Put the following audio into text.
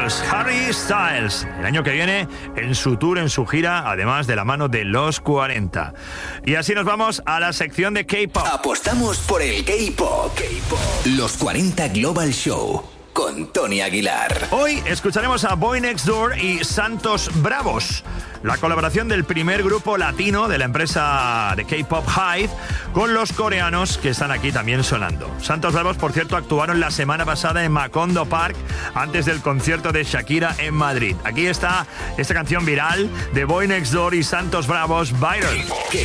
Styles, Harry Styles, el año que viene en su tour, en su gira, además de la mano de los 40. Y así nos vamos a la sección de K-pop. Apostamos por el K-pop. Los 40 Global Show con Tony Aguilar. Hoy escucharemos a Boy Next Door y Santos Bravos, la colaboración del primer grupo latino de la empresa de K-pop Hybe con los coreanos que están aquí también sonando. Santos Bravos, por cierto, actuaron la semana pasada en Macondo Park antes del concierto de Shakira en Madrid. Aquí está esta canción viral de Boy Next Door y Santos Bravos, Viral. ¿Qué